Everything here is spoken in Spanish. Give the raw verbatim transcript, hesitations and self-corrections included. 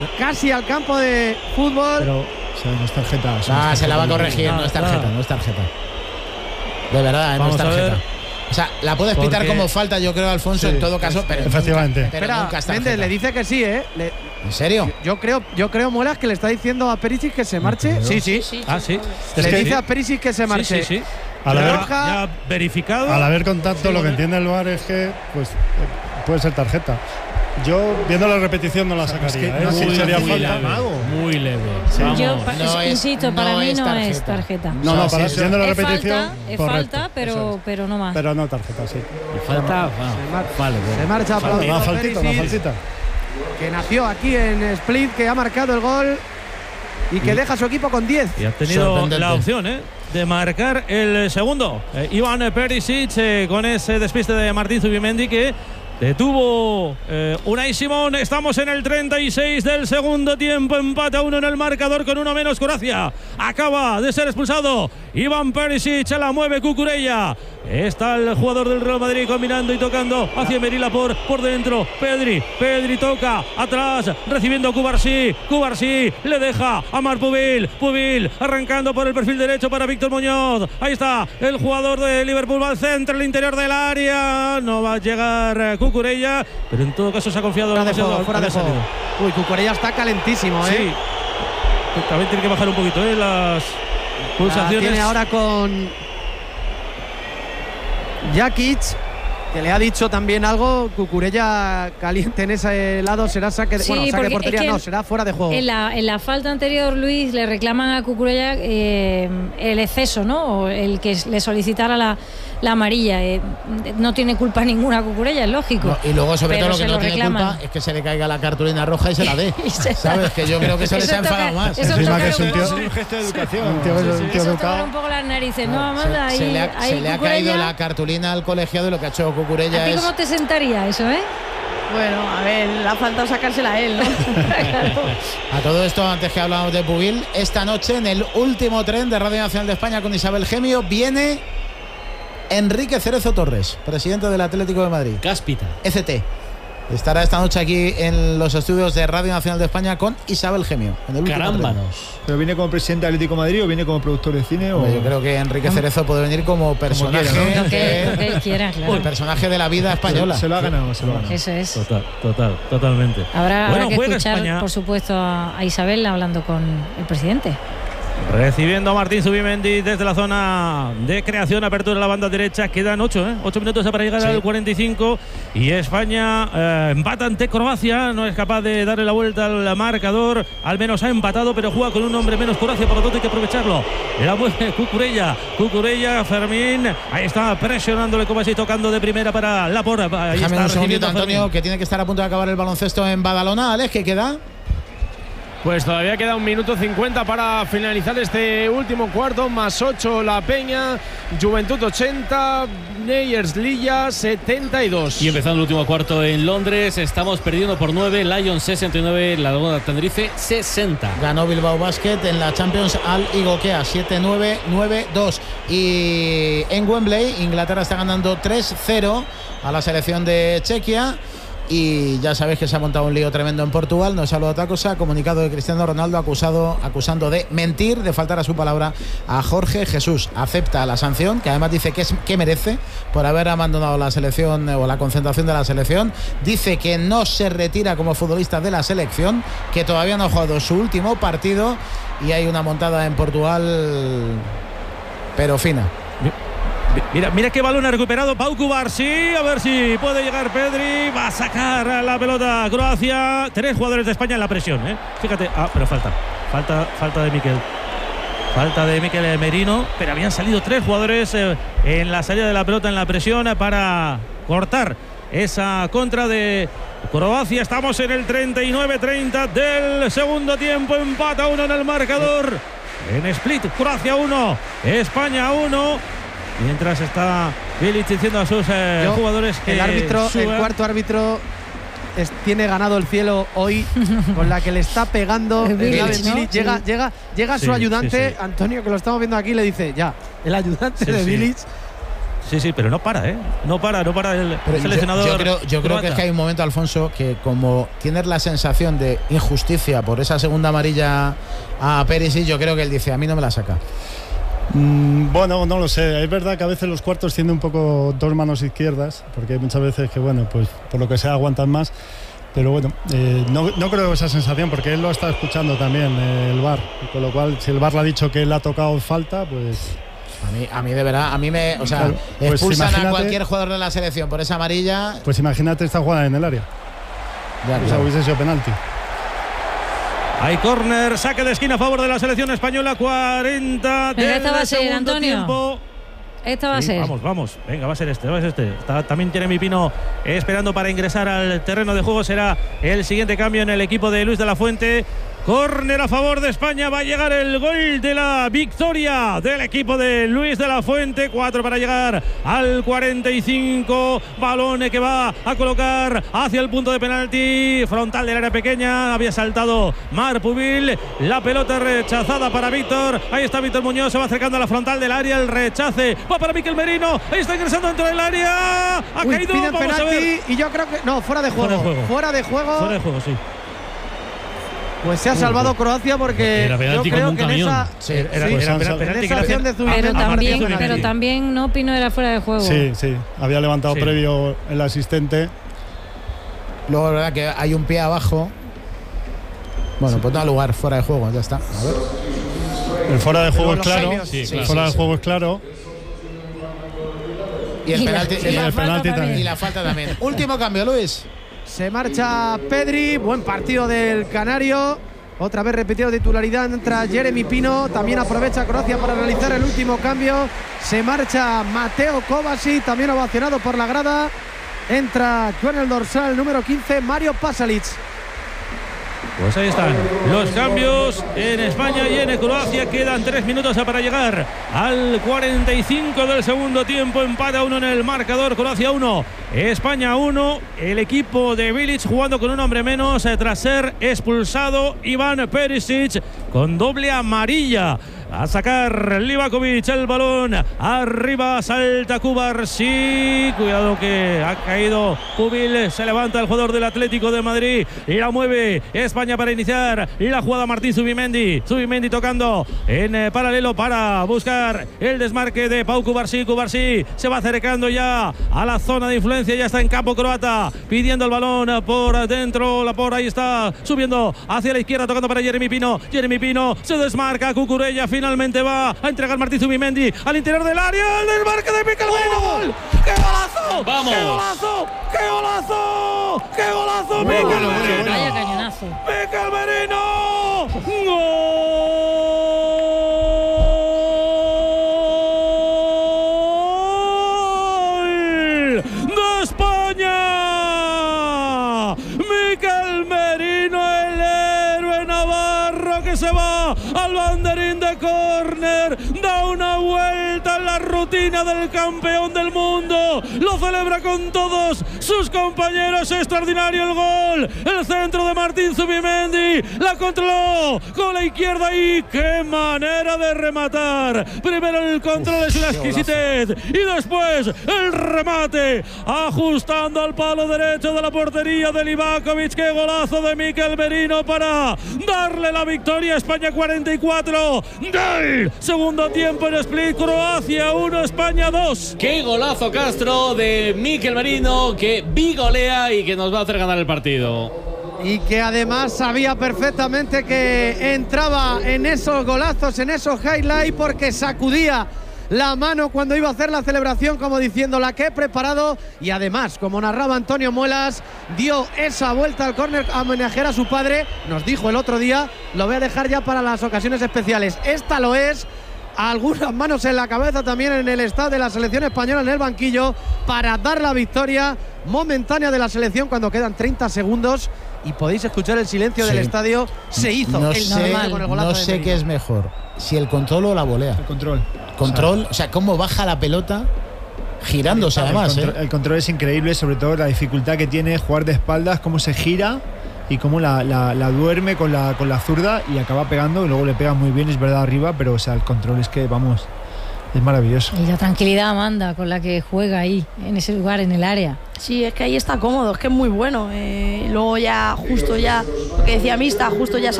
casi al campo de fútbol. Pero, o sea, no es tarjeta. Ah, tarjeta, se la va a corregir, no es tarjeta, no es tarjeta. De verdad, no es tarjeta. O sea, la puedes Porque... pitar como falta, yo creo, Alfonso, sí, en todo caso, pero efectivamente. Nunca, pero Espera, nunca es Méndez le dice que sí, ¿eh? Le... ¿En serio? Yo, yo creo, yo creo, Muelas, que le está diciendo a Perisic que se marche. Sí, sí. sí, sí ah, sí. Le es dice sí. a Perisic que se marche. Sí, sí, sí. Al haber, ya, ya verificado. Al haber contacto, sí, lo que entiende el V A R es que pues puede ser tarjeta. Yo, viendo la repetición, no la sacaría. Es que, ¿eh? Muy, sí, sería muy falta. Leve, muy leve. Sí. Yo, no es, insisto, no para mí no tarjeta. es tarjeta. No, no, para, sí, viendo la es repetición. Falta, es correcto, falta, pero, es. pero no más. Pero no tarjeta, sí. Y falta, se, mar vale, bueno. se marcha aplaudido. Una faltita, una faltita. Que nació aquí en Split, que ha marcado el gol y que y, deja a su equipo con diez. Y ha tenido la opción, ¿eh?, de marcar el segundo. Eh, Ivan Perisic eh, con ese despiste de Martín Zubimendi que detuvo eh, Unai Simón. Estamos en el treinta y seis del segundo tiempo. Empate a uno en el marcador con uno menos Croacia. Acaba de ser expulsado Ivan Perisic. La mueve Cucurella. Está el jugador del Real Madrid combinando y tocando hacia Merila por, por dentro. Pedri, Pedri toca atrás, recibiendo Cubarsí. Cubarsí le deja a Marc Pubil. Pubil arrancando por el perfil derecho para Víctor Muñoz. Ahí está el jugador de Liverpool. Va al centro, el interior del área. No va a llegar Cucurella, pero en todo caso se ha confiado. Fuera de juego, fuera de juego. Uy, Cucurella está calentísimo, ¿eh? Sí. También tiene que bajar un poquito, ¿eh?, las pulsaciones. La tiene ahora con Jakic, que le ha dicho también algo. Cucurella caliente en ese lado, será saque de, sí, bueno, saque de portería, es que no, será fuera de juego. En la, en la falta anterior, Luis, le reclaman a Cucurella eh, el exceso, ¿no? O el que le solicitara la, la amarilla. Eh, no tiene culpa ninguna Cucurella, es lógico. No, y luego, sobre todo, lo que no lo tiene reclaman. culpa es que se le caiga la cartulina roja y se la dé. ¿Sabes? Que yo creo que eso, eso les ha enfadado más. Eso es que es un, tío, un gesto de educación. Un tío, sí, sí, un tío eso educado. un poco las narices. No, vamos, se, ahí, se le ha, ahí se le ha caído la cartulina al colegiado y lo que ha hecho Cucurella ¿A ti es… cómo te sentaría eso, eh? Bueno, a ver, le ha faltado sacársela a él, ¿no? A todo esto, antes que hablábamos de Pubil, esta noche en el último tren de Radio Nacional de España con Isabel Gemio viene Enrique Cerezo Torres, presidente del Atlético de Madrid. Cáspita. E C T. Estará esta noche aquí en los estudios de Radio Nacional de España con Isabel Gemio. Carámbanos. ¿Pero viene como presidente del Atlético de Madrid o viene como productor de cine? Bueno, o... Yo creo que Enrique Cerezo puede venir como personaje, como quiera, ¿no? que, lo que él quiera, claro. El personaje de la vida española. Se, se lo ha ganado, se lo ha ganado. Eso es. Total, total, totalmente. Habrá, bueno, habrá que escuchar, España, por supuesto, a, a Isabel hablando con el presidente. Recibiendo a Martín Zubimendi desde la zona de creación, apertura de la banda derecha. Quedan ocho, ¿eh? ocho minutos para llegar sí. al cuarenta y cinco. Y España eh, empata ante Croacia. No es capaz de darle la vuelta al marcador. Al menos ha empatado, pero juega con un hombre menos Croacia. Por lo tanto, hay que aprovecharlo. La mueve Cucurella. Cucurella, Fermín. Ahí está presionándole como así, tocando de primera para Laporta. Ahí Déjame está un segundito, Fermín. Antonio, que tiene que estar a punto de acabar el baloncesto en Badalona. Alex, ¿qué queda? Pues todavía queda un minuto cincuenta para finalizar este último cuarto, más ocho La Peña, Juventud ochenta, Neyers Lilla setenta y dos. Y empezando el último cuarto en Londres, estamos perdiendo por nueve, Lions sesenta y nueve, La Laguna de Tenerife sesenta. Ganó Bilbao Basket en la Champions al Igokea siete nueve, nueve dos. Y en Wembley, Inglaterra está ganando tres cero a la selección de Chequia. Y ya sabéis que se ha montado un lío tremendo en Portugal. No es algo de otra cosa. Comunicado de Cristiano Ronaldo acusado, acusando de mentir, de faltar a su palabra a Jorge Jesús. Acepta la sanción, que además dice que, es, que merece por haber abandonado la selección o la concentración de la selección. Dice que no se retira como futbolista de la selección, que todavía no ha jugado su último partido. Y hay una montada en Portugal, pero fina. Mira, mira qué balón ha recuperado Pau Cubarsí. A ver si puede llegar Pedri. Va a sacar la pelota Croacia. Tres jugadores de España en la presión, ¿eh? Fíjate. Ah, pero falta. Falta, falta de Miquel. Falta de Miquel Merino. Pero habían salido tres jugadores eh, en la salida de la pelota en la presión para cortar esa contra de Croacia. Estamos en el treinta y nueve treinta del segundo tiempo. Empata uno en el marcador. En Split, Croacia uno, España uno. Mientras está Bilic diciendo a sus eh, Yo, jugadores que el árbitro, suban. El cuarto árbitro es, tiene ganado el cielo hoy con la que le está pegando el Bilic, ¿no? Bilic. Llega, sí. llega, llega sí, su ayudante, sí, sí. Antonio, que lo estamos viendo aquí, le dice ya, el ayudante sí, de Bilic. Sí, sí, pero no para, ¿eh? No para, no para el pero seleccionador. Yo, yo, creo, yo creo que es que hay un momento, Alfonso, que como tienes la sensación de injusticia por esa segunda amarilla a Perisic, yo creo que él dice, a mí no me la saca. Mm, bueno, no lo sé. Es verdad que a veces los cuartos tienen un poco dos manos izquierdas, porque hay muchas veces que, bueno, pues por lo que sea aguantan más. Pero bueno, eh, no, no creo esa sensación, porque él lo está escuchando también, eh, el V A R. Con lo cual, si el V A R le ha dicho que él ha tocado falta, pues... A mí, a mí de verdad, a mí me... O sea, claro, pues expulsan a cualquier jugador de la selección por esa amarilla... Pues imagínate esta jugada en el área. Ya, o sea, hubiese sido penalti. Hay córner, saque de esquina a favor de la selección española, cuarenta Pero del esta va a ser, segundo Antonio. tiempo. Esta va Sí, a ser. Vamos, vamos. Venga, va a ser este, va a ser este. Está también Jeremy Pino esperando para ingresar al terreno de juego. Será el siguiente cambio en el equipo de Luis de la Fuente. Córner a favor de España. Va a llegar el gol de la victoria del equipo de Luis de la Fuente. Cuatro para llegar al cuarenta y cinco. Balón que va a colocar hacia el punto de penalti. Frontal del área pequeña. Había saltado Mar Pubil. La pelota rechazada para Víctor. Ahí está Víctor Muñoz. Se va acercando a la frontal del área. El rechace va para Miquel Merino. Ahí está ingresando dentro del área. Ha Uy, caído. piden Vamos penalti a ver. y yo creo que... No, fuera de juego. Fuera de juego. Fuera de juego. Fuera de juego, sí. Pues se ha salvado Croacia porque era penalti yo creo como un que en camión. esa, Sí, era, pues era, han era sal- penalti en que esa le acción hacen- de Zubimendi, Pero a Martín también, Zubimendi. pero también no Pino era fuera de juego. Sí, sí. Había levantado Sí. previo el asistente. Luego, la verdad que hay un pie abajo. Bueno, pues da lugar, fuera de juego, ya está. A ver. El fuera de juego es los claro. cambios, sí, El claro. fuera Sí, de sí. juego es claro. Y el Y la- penalti, y y la el falta penalti también. Y la falta también. Último cambio, Luis. Se marcha Pedri, buen partido del Canario. Otra vez repetido titularidad, entra Jeremy Pino. También aprovecha Croacia para realizar el último cambio. Se marcha Mateo Kovacic, también ovacionado por la grada. Entra con el dorsal número quince, Mario Pasalic. Pues ahí están los cambios en España y en Croacia. Quedan tres minutos para llegar al cuarenta y cinco del segundo tiempo. Empate a uno en el marcador. Croacia uno, España uno. El equipo de Bilic jugando con un hombre menos eh, tras ser expulsado Iván Perisic con doble amarilla. A sacar Livakovic el balón. Arriba salta Cubarsí. Cuidado que ha caído Pubil. Se levanta el jugador del Atlético de Madrid y la mueve España para iniciar la jugada. Martín Zubimendi. Zubimendi tocando en eh, paralelo para buscar el desmarque de Pau Cubarsí. Cubarsí se va acercando ya a la zona de influencia. Ya está en campo croata pidiendo el balón por dentro. La por ahí está subiendo hacia la izquierda tocando para Jeremy Pino. Jeremy Pino se desmarca. Cucurella finalmente va a entregar Martín Zubimendi al interior del área. El desmarque de Miquel Merino. ¡Gol! ¡Qué golazo! ¡Vamos! ¡Qué golazo! ¡Qué golazo! ¡Qué golazo! Bueno, ¡Miquel bueno, Merino! bueno. Vaya cañonazo. ¡Miquel Merino! ¡Gol de España! Miquel Merino, el héroe navarro que se va al banderín de córner, da una vuelta en la rutina del campeón del mundo, lo celebra con todos sus compañeros. Extraordinario el gol, el centro de Martín Zubimendi, la controló con la izquierda y qué manera de rematar. Primero el control es la exquisitez y después el remate, ajustando al palo derecho de la portería de Livakovic. Qué golazo de Miquel Merino para darle la victoria a España. Cuarenta y cuatro del segundo tiempo en Split. Croacia uno, España dos. Qué golazo, Castro, de Miquel Merino, que bigolea y que nos va a hacer ganar el partido. Y que además sabía perfectamente que entraba en esos golazos, en esos highlights, porque sacudía la mano cuando iba a hacer la celebración, como diciendo la que he preparado. Y además, como narraba Antonio Muelas, dio esa vuelta al córner a homenajear a su padre. Nos dijo el otro día, lo voy a dejar ya para las ocasiones especiales. Esta lo es. Algunas manos en la cabeza también en el estado de la selección española en el banquillo para dar la victoria momentánea de la selección cuando quedan treinta segundos y podéis escuchar el silencio Sí. del estadio. Se hizo No el sé, normal con el golazo no de sé Merino. qué es mejor, si el control o la volea. El control. Control, o sea, cómo baja la pelota girándose además. el, control, ¿eh? el control es increíble, sobre todo la dificultad que tiene jugar de espaldas, cómo se gira y cómo la, la, la duerme con la, con la zurda y acaba pegando y luego le pega muy bien, es verdad, arriba, pero o sea, el control es que, vamos, Es maravilloso. Y la tranquilidad, Amanda, con la que juega ahí, en ese lugar, en el área. Sí, es que ahí está cómodo, es que es muy bueno. Eh, luego ya, justo ya, lo que decía Mista, justo ya